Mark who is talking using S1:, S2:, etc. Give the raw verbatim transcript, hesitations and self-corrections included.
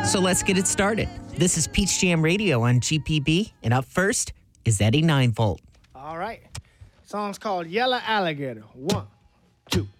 S1: So let's get it started. This is Peach Jam Radio on G P B, and up first is Eddie Nine Volt.
S2: All right. Song's called Yellow Alligator. One, two.